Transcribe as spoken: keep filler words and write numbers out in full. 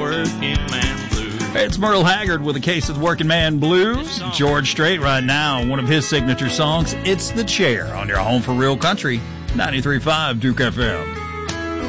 working man blues. It's Merle Haggard with a case of the working man blues. George Strait right now, one of his signature songs, It's the Chair, on your home for real country, ninety-three point five Duke F M.